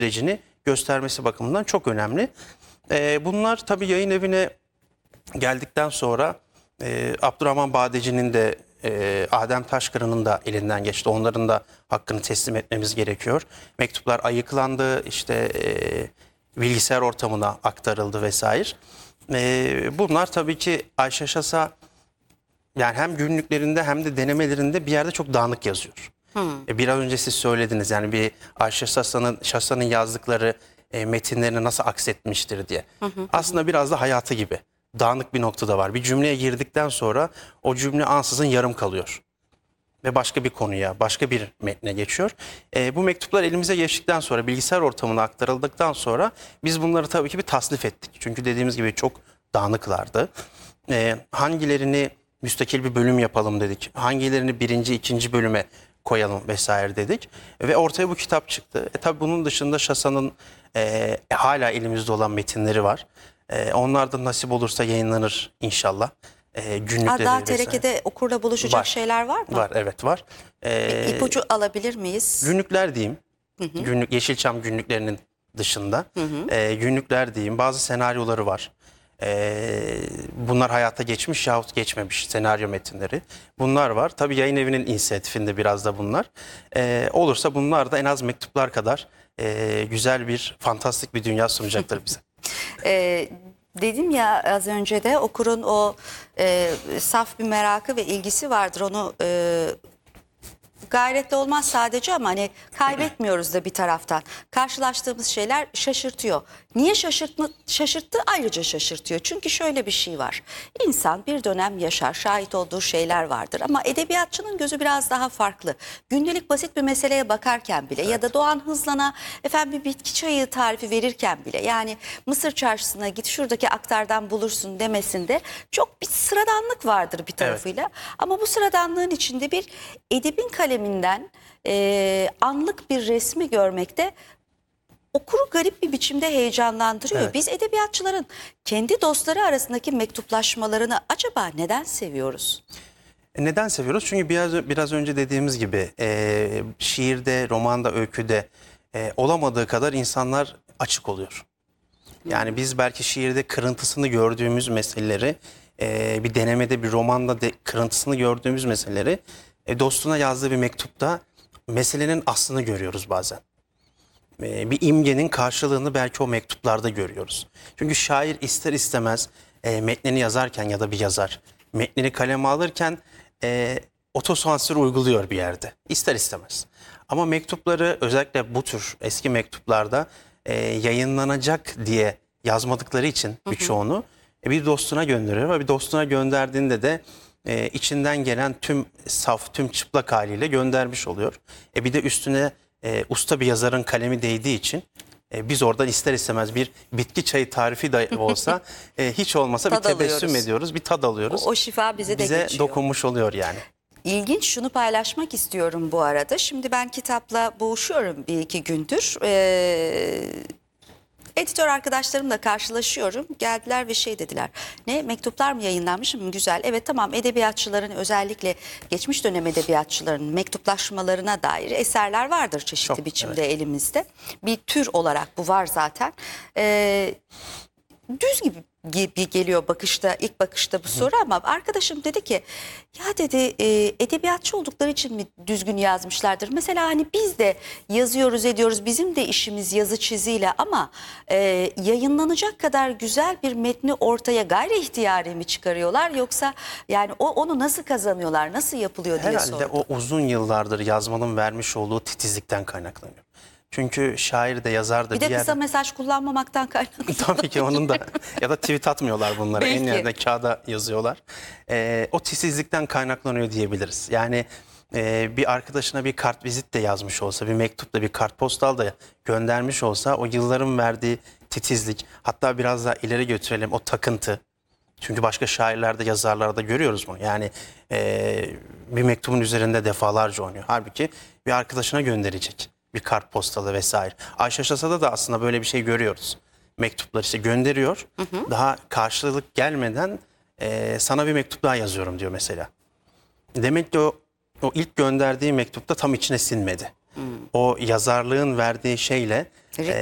sürecini göstermesi bakımından çok önemli. Bunlar tabii yayın evine geldikten sonra Abdurrahman Badeci'nin de Adem Taşkıran'ın da elinden geçti. Onların da hakkını teslim etmemiz gerekiyor. Mektuplar ayıklandı, işte bilgisayar ortamına aktarıldı vesaire. Bunlar tabii ki Ayşe Şasa yani hem günlüklerinde hem de denemelerinde bir yerde çok dağınık yazıyor. Biraz önce siz söylediniz yani bir Ayşe Şasa'nın yazdıkları metinlerini nasıl aksetmiştir diye. Aslında biraz da hayatı gibi. Dağınık bir noktada var. Bir cümleye girdikten sonra o cümle ansızın yarım kalıyor. Ve başka bir konuya, başka bir metne geçiyor. Bu mektuplar elimize geçtikten sonra, bilgisayar ortamına aktarıldıktan sonra biz bunları tabii ki bir tasnif ettik. Çünkü dediğimiz gibi çok dağınıklardı. Hangilerini müstakil bir bölüm yapalım dedik. Hangilerini birinci, ikinci bölüme koyalım vesaire dedik. Ve ortaya bu kitap çıktı. Tabii bunun dışında Şasa'nın hala elimizde olan metinleri var. Onlar da nasip olursa yayınlanır inşallah. Günlükleri Daha vesaire. TRK'de okurla buluşacak Var. şeyler var mı? Var, evet var. İpucu alabilir miyiz? Günlükler diyeyim. Günlük, Yeşilçam günlüklerinin dışında. Günlükler diyeyim. Bazı senaryoları var. Bunlar hayata geçmiş yahut geçmemiş senaryo metinleri. Bunlar var. Tabii yayın evinin inisiyatifinde biraz da bunlar. Olursa bunlar da en az mektuplar kadar güzel bir, fantastik bir dünya sunacaktır bize. Dedim ya az önce de okurun o saf bir merakı ve ilgisi vardır. Onu gayretli olmaz sadece ama hani kaybetmiyoruz da bir taraftan. Karşılaştığımız şeyler şaşırtıyor. Niye şaşırttı? Ayrıca şaşırtıyor. Çünkü şöyle bir şey var. İnsan bir dönem yaşar, şahit olduğu şeyler vardır ama edebiyatçının gözü biraz daha farklı. Gündelik basit bir meseleye bakarken bile ya da Doğan Hızlan'a efendim bir bitki çayı tarifi verirken bile yani Mısır çarşısına git şuradaki aktardan bulursun demesinde çok bir sıradanlık vardır bir tarafıyla. Ama bu sıradanlığın içinde bir edebin kaleminden anlık bir resmi görmekte okuru garip bir biçimde heyecanlandırıyor. Evet. Biz edebiyatçıların kendi dostları arasındaki mektuplaşmalarını acaba neden seviyoruz? Neden seviyoruz? Çünkü biraz önce dediğimiz gibi şiirde, romanda, öyküde olamadığı kadar insanlar açık oluyor. Yani biz belki şiirde kırıntısını gördüğümüz meseleleri, bir denemede, bir romanda kırıntısını gördüğümüz meseleleri dostuna yazdığı bir mektupta meselenin aslını görüyoruz bazen. Bir imgenin karşılığını belki o mektuplarda görüyoruz. Çünkü şair ister istemez metnini yazarken ya da bir yazar metnini kaleme alırken otosansür uyguluyor bir yerde. İster istemez. Ama mektupları özellikle bu tür eski mektuplarda yayınlanacak diye yazmadıkları için birçoğunu bir dostuna gönderiyor ve bir dostuna gönderdiğinde de içinden gelen tüm saf, tüm çıplak haliyle göndermiş oluyor. Bir de üstüne usta bir yazarın kalemi değdiği için biz oradan ister istemez bir bitki çayı tarifi de olsa hiç olmasa bir tebessüm ediyoruz, bir tad alıyoruz. O şifa bize de geçiyor. Dokunmuş oluyor yani. İlginç, şunu paylaşmak istiyorum bu arada. Şimdi ben kitapla boğuşuyorum bir iki gündür. Editör arkadaşlarımla karşılaşıyorum. Geldiler ve şey dediler. Ne, mektuplar mı yayınlanmış? Güzel. Evet, tamam, edebiyatçıların özellikle geçmiş dönem edebiyatçılarının mektuplaşmalarına dair eserler vardır çeşitli Çok, biçimde elimizde. Bir tür olarak bu var zaten. Düz gibi geliyor ilk bakışta bu soru ama arkadaşım dedi ki ya dedi edebiyatçı oldukları için mi düzgün yazmışlardır? Mesela hani biz de yazıyoruz ediyoruz, bizim de işimiz yazı çiziyle ama yayınlanacak kadar güzel bir metni ortaya gayri ihtiyari mi çıkarıyorlar yoksa yani onu nasıl kazanıyorlar, nasıl yapılıyor diye sordum. Herhalde o uzun yıllardır yazmanın vermiş olduğu titizlikten kaynaklanıyor. Çünkü şair de yazar da bir de kısa mesaj kullanmamaktan kaynaklı. Tabii ki onun da ya da tweet atmıyorlar bunları. Belki. En yerine kağıda yazıyorlar. O titizlikten kaynaklanıyor diyebiliriz. Yani bir arkadaşına bir kartvizit de yazmış olsa, bir mektupla bir kartpostal da göndermiş olsa o yılların verdiği titizlik, hatta biraz daha ileri götürelim o takıntı. Çünkü başka şairlerde, yazarlarda görüyoruz bunu. Yani bir mektubun üzerinde defalarca oynuyor. Halbuki bir arkadaşına gönderecek. Bir kartpostalı vesaire. Ayşe Şasa'da da aslında böyle bir şey görüyoruz. Mektuplar işte gönderiyor. Daha karşılık gelmeden sana bir mektup daha yazıyorum diyor mesela. Demek ki o ilk gönderdiği mektupta tam içine sinmedi. o yazarlığın verdiği şeyle